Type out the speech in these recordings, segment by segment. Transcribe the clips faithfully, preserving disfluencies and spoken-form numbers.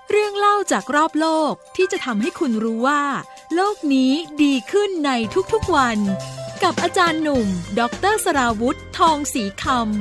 เรื่องเล่าจากรอบโลกที่จะทำให้คุณรู้ว่าโลกนี้ดีขึ้นในทุกๆวันกับอาจารย์หนุ่มดร.สราวุธทองศรีคำ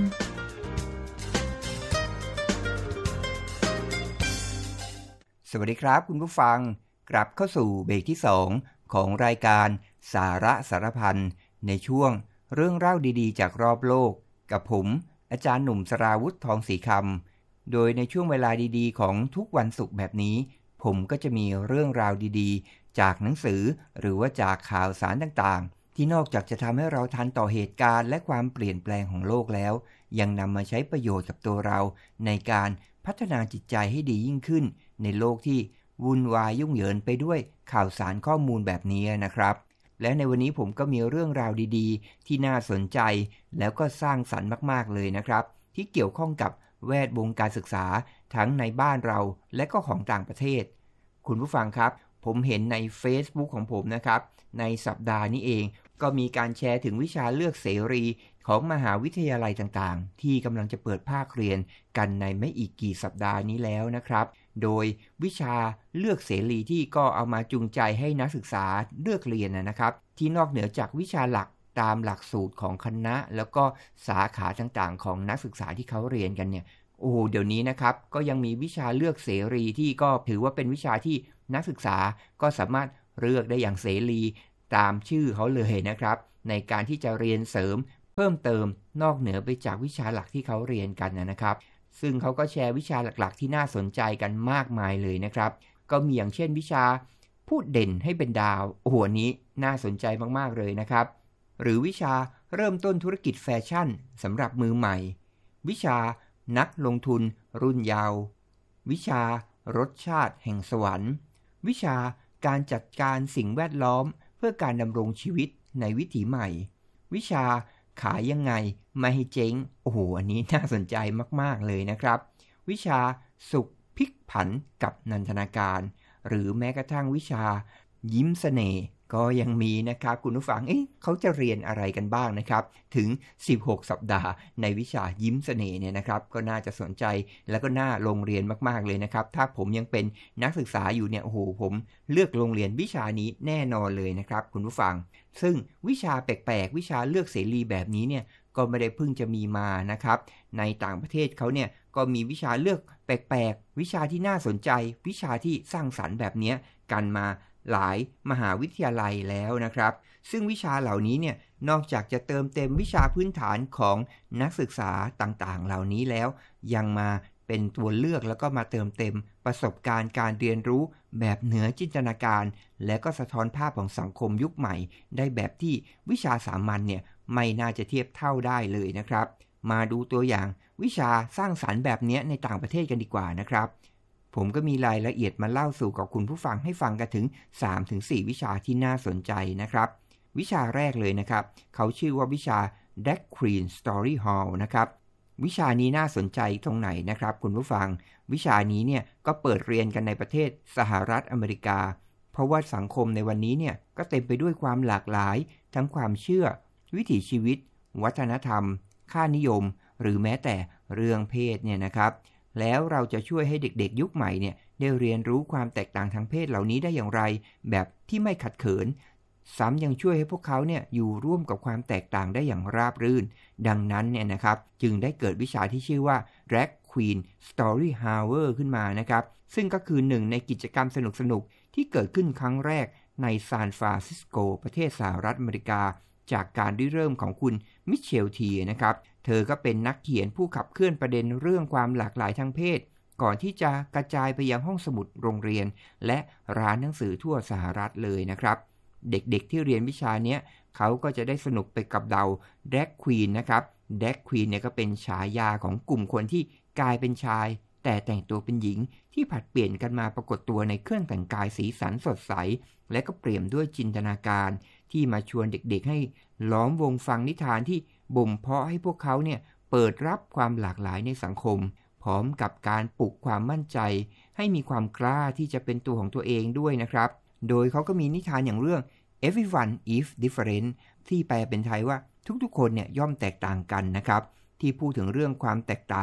สวัสดีครับคุณผู้ฟังกลับเข้าสู่เบรกที่สองของรายการสาระสารพันในช่วงเรื่องเล่าดีๆจากรอบโลกกับผมอาจารย์หนุ่มสราวุธทองศรีคำโดยในช่วงเวลาดีๆของทุกวันศุกร์แบบนี้ผมก็จะมีเรื่องราวดีๆจากหนังสือหรือว่าจากข่าวสารต่างๆที่นอกจากจะทำให้เราทันต่อเหตุการณ์และความเปลี่ยนแปลงของโลกแล้วยังนำมาใช้ประโยชน์กับตัวเราในการพัฒนาจิตใจให้ดียิ่งขึ้นในโลกที่วุ่นวายยุ่งเหยิงไปด้วยข่าวสารข้อมูลแบบนี้นะครับและในวันนี้ผมก็มีเรื่องราวดีๆที่น่าสนใจแล้วก็สร้างสรรค์มากๆเลยนะครับที่เกี่ยวข้องกับแวดวงการศึกษาทั้งในบ้านเราและก็ของต่างประเทศคุณผู้ฟังครับผมเห็นใน Facebook ของผมนะครับในสัปดาห์นี้เองก็มีการแชร์ถึงวิชาเลือกเสรีของมหาวิทยาลัยต่างๆที่กำลังจะเปิดภาคเรียนกันในไม่อีกกี่สัปดาห์นี้แล้วนะครับโดยวิชาเลือกเสรีที่ก็เอามาจูงใจให้นักศึกษาเลือกเรียนนะครับที่นอกเหนือจากวิชาหลักตามหลักสูตรของคณะแล้วก็สาขาต่างๆของนักศึกษาที่เขาเรียนกันเนี่ยโอ้เดี๋ยวนี้นะครับก็ยังมีวิชาเลือกเสรีที่ก็ถือว่าเป็นวิชาที่นักศึกษาก็สามารถเลือกได้อย่างเสรีตามชื่อเขาเลยนะครับในการที่จะเรียนเสริมเพิ่มเติมนอกเหนือไปจากวิชาหลักที่เขาเรียนกันนะครับซึ่งเขาก็แชร์วิชาหลักๆที่น่าสนใจกันมากมายเลยนะครับก็มีอย่างเช่นวิชาพูดเด่นให้เป็นดาวโอ้โหอันนี้น่าสนใจมากๆเลยนะครับหรือวิชาเริ่มต้นธุรกิจแฟชั่นสำหรับมือใหม่วิชานักลงทุนรุ่นเยาว์วิชารสชาติแห่งสวรรค์วิชาการจัดการสิ่งแวดล้อมเพื่อการดำรงชีวิตในวิถีใหม่วิชาขายยังไงไม่ให้เจ๊งโอ้โหอันนี้น่าสนใจมากๆเลยนะครับวิชาสุขพลิกผันกับนันทนาการหรือแม้กระทั่งวิชายิ้มเสน่ห์ก็ยังมีนะครับคุณผู้ฟังเอ๊ะเขาจะเรียนอะไรกันบ้างนะครับถึงสิบหกสัปดาห์ในวิชายิ้มเสน่ห์เนี่ยนะครับก็น่าจะสนใจแล้วก็น่าลงเรียนมากๆเลยนะครับถ้าผมยังเป็นนักศึกษาอยู่เนี่ยโอ้โหผมเลือกโรงเรียนวิชานี้แน่นอนเลยนะครับคุณผู้ฟังซึ่งวิชาแปลกๆวิชาเลือกเสรีแบบนี้เนี่ยก็ไม่ได้เพิ่งจะมีมานะครับในต่างประเทศเขาเนี่ยก็มีวิชาเลือกแปลกๆวิชาที่น่าสนใจวิชาที่สร้างสรรค์แบบนี้กันมาหลายมหาวิทยาลัยแล้วนะครับซึ่งวิชาเหล่านี้เนี่ยนอกจากจะเติมเต็มวิชาพื้นฐานของนักศึกษาต่างๆเหล่านี้แล้วยังมาเป็นตัวเลือกแล้วก็มาเติมเต็มประสบการณ์การเรียนรู้แบบเหนือจินตนาการและก็สะท้อนภาพของสังคมยุคใหม่ได้แบบที่วิชาสามัญเนี่ยไม่น่าจะเทียบเท่าได้เลยนะครับมาดูตัวอย่างวิชาสร้างสรรค์แบบนี้ในต่างประเทศกันดีกว่านะครับผมก็มีรายละเอียดมาเล่าสู่กับคุณผู้ฟังให้ฟังกันถึง สามถึงสี่ วิชาที่น่าสนใจนะครับวิชาแรกเลยนะครับเขาชื่อว่าวิชา Drag Queen Story Hall นะครับวิชานี้น่าสนใจตรงไหนนะครับคุณผู้ฟังวิชานี้เนี่ยก็เปิดเรียนกันในประเทศสหรัฐอเมริกาเพราะว่าสังคมในวันนี้เนี่ยก็เต็มไปด้วยความหลากหลายทั้งความเชื่อวิถีชีวิตวัฒนธรรมค่านิยมหรือแม้แต่เรื่องเพศเนี่ยนะครับแล้วเราจะช่วยให้เด็กๆยุคใหม่เนี่ยได้เรียนรู้ความแตกต่างทางเพศเหล่านี้ได้อย่างไรแบบที่ไม่ขัดเขินซ้ำยังช่วยให้พวกเขาเนี่ยอยู่ร่วมกับความแตกต่างได้อย่างราบรื่นดังนั้นเนี่ยนะครับจึงได้เกิดวิชาที่ชื่อว่า Drag Queen Story Hour ขึ้นมานะครับซึ่งก็คือหนึ่งในกิจกรรมสนุกๆที่เกิดขึ้นครั้งแรกในซานฟรานซิสโกประเทศสหรัฐอเมริกาจากการริเริ่มของคุณมิเชลทีนะครับเธอก็เป็นนักเขียนผู้ขับเคลื่อนประเด็นเรื่องความหลากหลายทางเพศก่อนที่จะกระจายไปยังห้องสมุดโรงเรียนและร้านหนังสือทั่วสหรัฐเลยนะครับเด็กๆที่เรียนวิชาเนี้ยเขาก็จะได้สนุกไปกับเรา Drag Queen นะครับ Drag Queen เนี่ยก็เป็นฉายาของกลุ่มคนที่กลายเป็นชายแต่แต่งตัวเป็นหญิงที่ผลัดเปลี่ยนกันมาปรากฏตัวในเครื่องแต่งกายสีสันสดใสและก็เปลี่ยนด้วยจินตนาการที่มาชวนเด็กๆให้ล้อมวงฟังนิทานที่บ่มเพาะให้พวกเขาเนี่ยเปิดรับความหลากหลายในสังคมพร้อมกับการปลุกความมั่นใจให้มีความกล้าที่จะเป็นตัวของตัวเองด้วยนะครับโดยเขาก็มีนิทานอย่างเรื่อง Everyone is different ที่แปลเป็นไทยว่าทุกๆคนเนี่ยย่อมแตกต่างกันนะครับที่พูดถึงเรื่องความแตกต่าง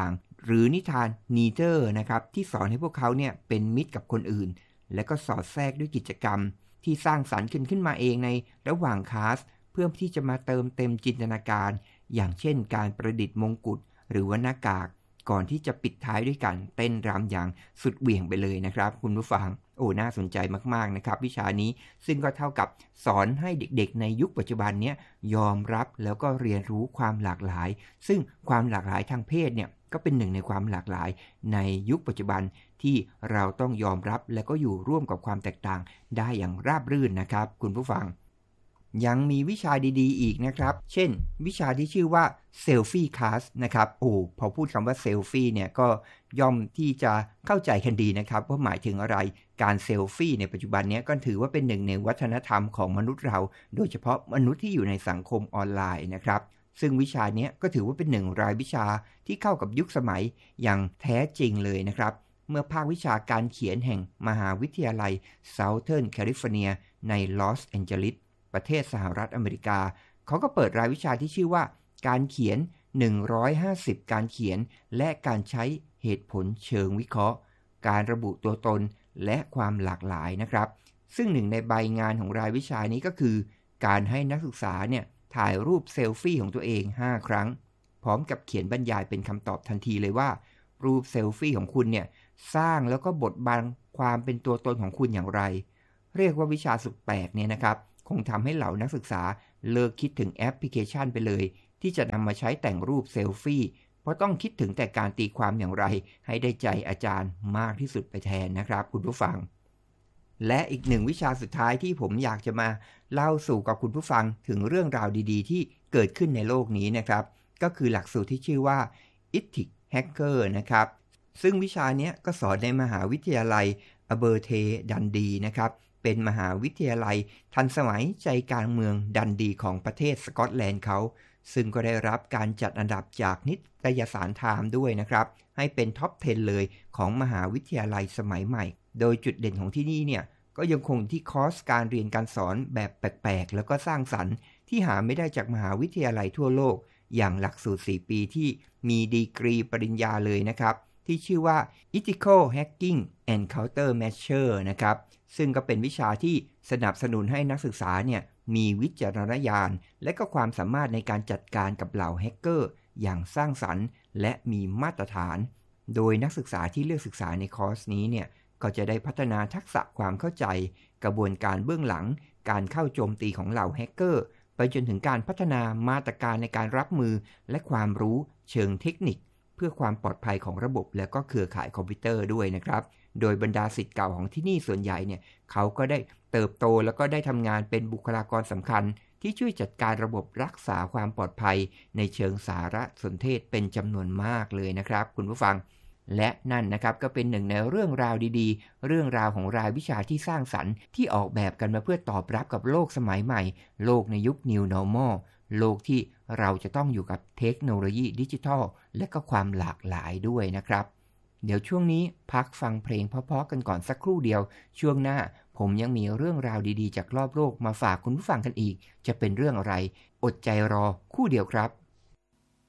หรือนิทานนีเตอร์นะครับที่สอนให้พวกเขาเนี่ยเป็นมิตรกับคนอื่นและก็สอดแทรกด้วยกิจกรรมที่สร้างสรรค์ขึ้นขึ้นมาเองในระหว่างคลาสเพื่อที่จะมาเติมเต็มจินตนาการอย่างเช่นการประดิษฐ์มงกุฎหรือว่าหน้ากากก่อนที่จะปิดท้ายด้วยการเต้นรำอย่างสุดเหวี่ยงไปเลยนะครับคุณผู้ฟังโอ้น่าสนใจมากๆนะครับวิชานี้ซึ่งก็เท่ากับสอนให้เด็กๆในยุคปัจจุบันเนี้ยยอมรับแล้วก็เรียนรู้ความหลากหลายซึ่งความหลากหลายทางเพศเนี่ยก็เป็นหนึ่งในความหลากหลายในยุคปัจจุบันที่เราต้องยอมรับและก็อยู่ร่วมกับความแตกต่างได้อย่างราบรื่นนะครับคุณผู้ฟังยังมีวิชาดีๆอีกนะครับเช่นวิชาที่ชื่อว่าเซลฟี่คลาสนะครับโอ้พอพูดคำว่าเซลฟี่เนี่ยก็ย่อมที่จะเข้าใจกันดีนะครับว่าหมายถึงอะไรการเซลฟี่ในปัจจุบันนี้ก็ถือว่าเป็นหนึ่งในวัฒนธรรมของมนุษย์เราโดยเฉพาะมนุษย์ที่อยู่ในสังคมออนไลน์นะครับซึ่งวิชานี้ก็ถือว่าเป็นหนึ่งรายวิชาที่เข้ากับยุคสมัยอย่างแท้จริงเลยนะครับเมื่อภาควิชาการเขียนแห่งมหาวิทยาลัย Southern California ในลอสแอนเจลิสประเทศสหรัฐอเมริกาเขาก็เปิดรายวิชาที่ชื่อว่าการเขียนหนึ่งร้อยห้าสิบการเขียนและการใช้เหตุผลเชิงวิเคราะห์การระบุตัวตนและความหลากหลายนะครับซึ่งหนึ่งในใบงานของรายวิชานี้ก็คือการให้นักศึกษาเนี่ยถ่ายรูปเซลฟี่ของตัวเองห้าครั้งพร้อมกับเขียนบรรยายเป็นคำตอบทันทีเลยว่ารูปเซลฟี่ของคุณเนี่ยสร้างแล้วก็บดบังความเป็นตัวตนของคุณอย่างไรเรียกว่าวิชาสุดแปลกเนี่ยนะครับคงทำให้เหล่านักศึกษาเลิกคิดถึงแอปพลิเคชันไปเลยที่จะนำมาใช้แต่งรูปเซลฟี่เพราะต้องคิดถึงแต่การตีความอย่างไรให้ได้ใจอาจารย์มากที่สุดไปแทนนะครับคุณผู้ฟังและอีกหนึ่งวิชาสุดท้ายที่ผมอยากจะมาเล่าสู่กับคุณผู้ฟังถึงเรื่องราวดีๆที่เกิดขึ้นในโลกนี้นะครับก็คือหลักสูตรที่ชื่อว่า Ethics Hacker นะครับซึ่งวิชานี้ก็สอนในมหาวิทยาลัยอเบอร์เทดันดีนะครับเป็นมหาวิทยาลัยทันสมัยใจกลางเมืองดันดีของประเทศสกอตแลนด์เขาซึ่งก็ได้รับการจัดอันดับจากนิตยสารไทม์ด้วยนะครับให้เป็นท็อปสิบเลยของมหาวิทยาลัยสมัยใหม่โดยจุดเด่นของที่นี่เนี่ยก็ยังคงที่คอร์สการเรียนการสอนแบบแปลกๆแล้วก็สร้างสรรค์ที่หาไม่ได้จากมหาวิทยาลัยทั่วโลกอย่างหลักสูตรสี่ปีที่มีดีกรีปริญญาเลยนะครับที่ชื่อว่า Ethical Hacking and Countermeasure นะครับซึ่งก็เป็นวิชาที่สนับสนุนให้นักศึกษาเนี่ยมีวิจารณญาณและก็ความสามารถในการจัดการกับเหล่าแฮกเกอร์อย่างสร้างสรรค์และมีมาตรฐานโดยนักศึกษาที่เลือกศึกษาในคอร์สนี้เนี่ยก็จะได้พัฒนาทักษะความเข้าใจกระบวนการเบื้องหลังการเข้าโจมตีของเหล่าแฮกเกอร์ไปจนถึงการพัฒนามาตรการในการรับมือและความรู้เชิงเทคนิคเพื่อความปลอดภัยของระบบและก็เครือข่ายคอมพิวเตอร์ด้วยนะครับโดยบรรดาศิษย์เก่าของที่นี่ส่วนใหญ่เนี่ยเขาก็ได้เติบโตแล้วก็ได้ทำงานเป็นบุคลากรสำคัญที่ช่วยจัดการระบบรักษาความปลอดภัยในเชิงสารสนเทศเป็นจำนวนมากเลยนะครับคุณผู้ฟังและนั่นนะครับก็เป็นหนึ่งในเรื่องราวดีๆเรื่องราวของรายวิชาที่สร้างสรรค์ที่ออกแบบกันมาเพื่อตอบรับกับโลกสมัยใหม่โลกในยุค New Normal โลกที่เราจะต้องอยู่กับเทคโนโลยีดิจิทัลและก็ความหลากหลายด้วยนะครับเดี๋ยวช่วงนี้พักฟังเพลงเพราะๆกันก่อนสักครู่เดียวช่วงหน้าผมยังมีเรื่องราวดีๆจากรอบโลกมาฝากคุณผู้ฟังกันอีกจะเป็นเรื่องอะไรอดใจรอคู่เดียวครับ